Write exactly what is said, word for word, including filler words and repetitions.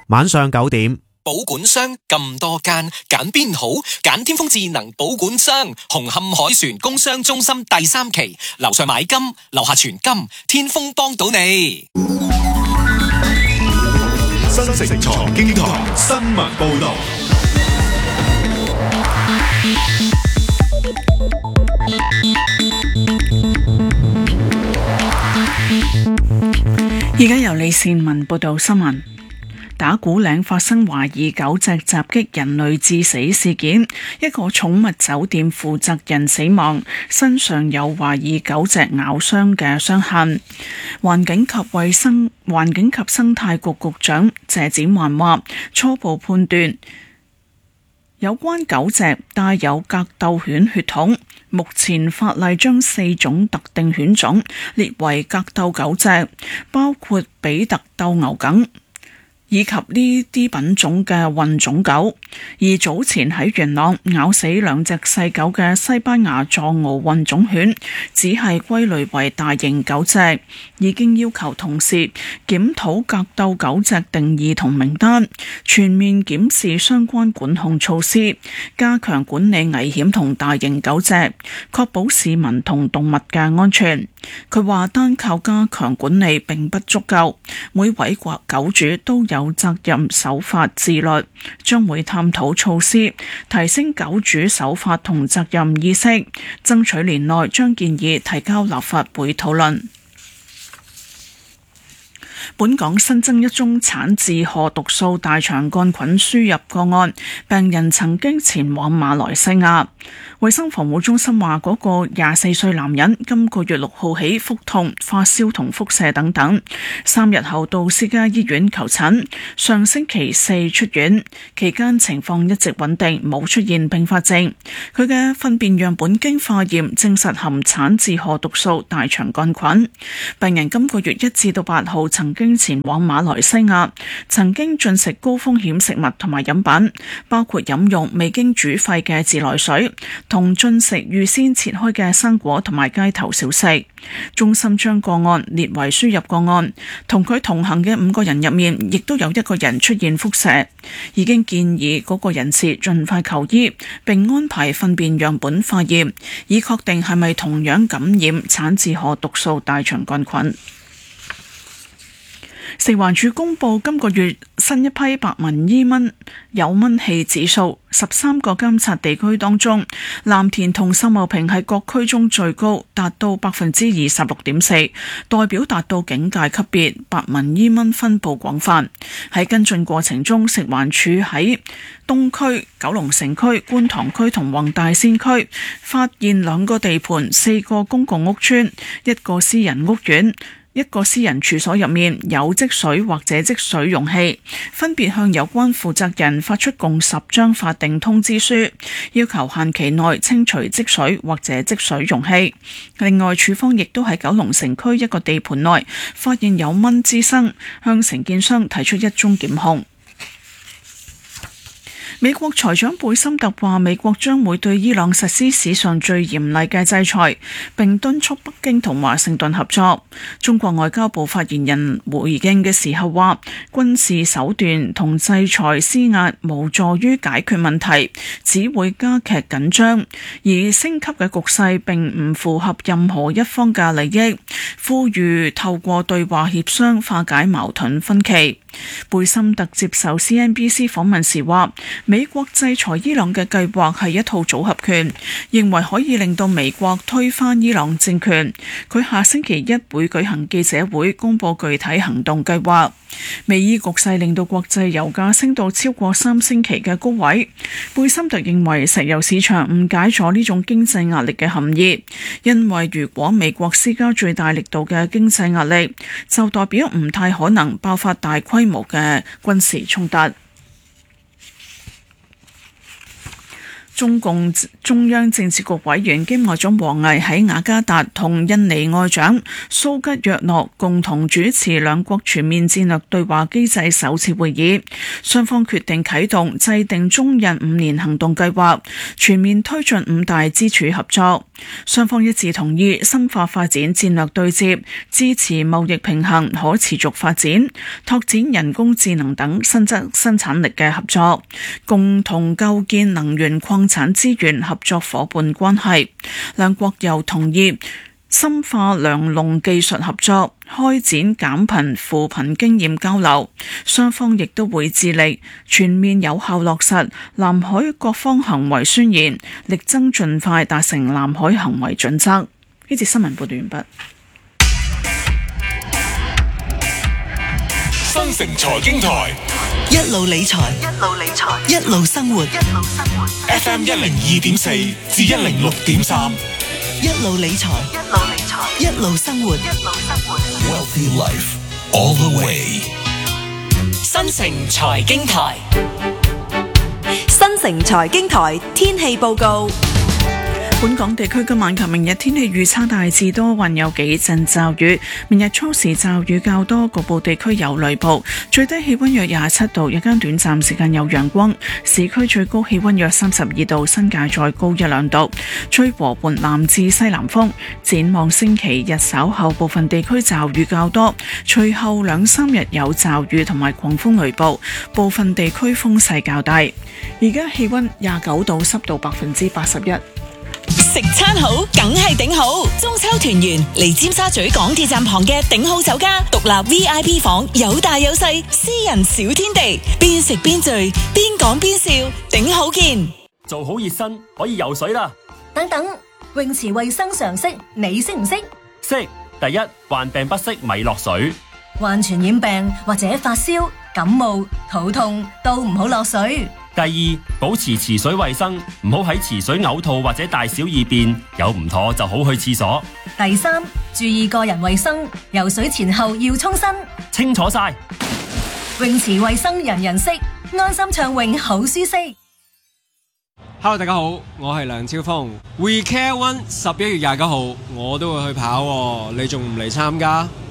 晚上九點。 保管箱咁多間，揀邊好？揀天風智能保管箱，紅磡海船工商中心第三期，樓上買金，樓下存金，天風幫到你。 新城財經台新聞報道。 而家由李善文報道新聞。打鼓嶺發生懷疑狗隻襲擊人類致死事件，一個寵物酒店負責人死亡，身上有懷疑狗隻咬傷嘅傷痕。環境及衛生環境及生態局局長謝展寰話，初步判斷有關狗隻帶有格鬥犬血統，目前法例將四種特定犬種列為格鬥狗隻，包括比特鬥牛梗，以及呢啲品種嘅混種狗。而早前喺元朗咬死兩隻細狗嘅西班牙藏獒混種犬，只係歸類為大型狗隻，已經要求同事檢討格鬥狗隻定義同名單，全面檢視相關管控措施，加強管理危險同大型狗隻，確保市民同動物嘅安全。佢話單靠加強管理並不足夠，每位狗主都有責任守法自律，將會探討措施，提升狗主守法同責任意識，爭取年內將建議提交立法會討論。本港新增一宗產自賀毒素大腸桿菌輸入個案，病人曾經前往馬來西亞。衛生防護中心話，嗰個廿四歲男人今個月六號起腹痛、發燒同腹瀉等等，三日後到私家醫院求診，上星期四出院，期間情況一直穩定，冇出現併發症。佢嘅糞便樣本經化驗證實含產自賀毒素大腸桿菌。病人今個月一至到八號曾經前往馬來西亞，曾經進食高風險食物同埋飲品，包括飲用未經煮沸嘅自來水，同進食預先切開嘅生果同埋街頭小食。中心將個案列為輸入個案，同佢同行嘅五個人入面，亦都有一個人出現腹瀉，已經建議嗰個人士盡快求醫，並安排糞便樣本化驗，以確定係咪同樣感染產自賀毒素大腸桿菌。食環署公布今個月新一批白紋伊蚊有蚊氣指數，十三個監察地區當中，藍田同秀茂坪係各區中最高，達到百分之二十六點四，代表達到警戒級別。白紋伊蚊分佈廣泛。喺跟進過程中，食環署喺東區、九龍城區、觀塘區同黃大仙區發現兩個地盤、四個公共屋邨、一個私人屋苑、一個私人處所入面有積水或者積水容器，分別向有關負責人發出共十張法定通知書，要求限期內清除積水或者積水容器。另外，署方亦都喺九龍城區一個地盤內發現有蚊滋生，向承建商提出一宗檢控。美國財長貝森特話，美國將會對伊朗實施史上最嚴厲嘅制裁，並敦促北京同華盛頓合作。中國外交部發言人回應嘅時候話，軍事手段同制裁施壓無助於解決問題，只會加劇緊張，而升級嘅局勢並唔符合任何一方嘅利益，呼籲透過對話協商化解矛盾分歧。貝森特接受 C N B C 訪問時話，美國制裁伊朗嘅計劃係一套組合拳，認為可以令到美國推翻伊朗政權。佢下星期一會舉行記者會，公布具體行動計劃。美伊局勢令到國際油價升到超過三星期嘅高位。貝森特認為石油市場誤解咗呢種經濟壓力嘅含義，因為如果美國施加最大力度嘅經濟壓力，就代表唔太可能爆發大規模嘅軍事衝突。 中共中央政治局委員兼外長王毅喺雅加達同印尼外長蘇吉約諾共同主持兩國全面戰略對話機制首次會議，雙方決定啟動制定中印五年行動計劃，全面推進五大支柱合作。雙方一致同意深化發展戰略對接，支持貿易平衡、可持續發展，拓展人工智能等新質生產力嘅合作，共同構建能源礦產資源合作伙伴關係。兩國又同意深化糧農技術合作，開展減貧扶貧經驗交流。雙方亦都會致力全面有效落實南海各方行為宣言，力爭盡快達成南海行為準則。呢節新聞報道完畢。 新城財經台一路理財，一路理財，一路生活，一路生活。 F M 一零二點四至一零六點三， 一路理財，一路理財，一路生活，一路生活。 Wealthy Life all the way。 新城財經台， 新城財經台天氣報告。 本港地區今晚及明日天氣預測大致多雲，有幾陣驟雨。明日初時驟雨較多，局部地區有雷暴。最低氣溫約廿七度，日間短暫時間有陽光。市區最高氣溫約三十二度，新界再高一兩度。吹和緩南至西南風。展望星期日稍後部分地區驟雨較多，隨後兩三日有驟雨同埋狂風雷暴，部分地區風勢較大。而家氣溫廿九度，濕度百分之八十一。 食餐好，梗係頂好。中秋團圓嚟尖沙咀港鐵站旁嘅頂好酒家，獨立 V I P 房，有大有細，私人小天地，邊食邊聚，邊講邊笑，頂好見。 做好熱身可以游水啦。 等等，泳池衛生常識你識唔識？ 識。第一，患病不適咪落水。 患傳染病或者發燒、感冒、肚痛都唔好落水。 第二，保持池水衛生，唔好喺池水嘔吐或者大小二便，有唔妥就好去廁所。 第三，注意個人衛生，游水前後要沖身。 清楚晒。 泳池衛生人人識，安心暢泳好舒適。 Hello， 大家好，我係梁超峰。We Care One 十一月廿九號我都會去跑喎，你仲唔嚟參加？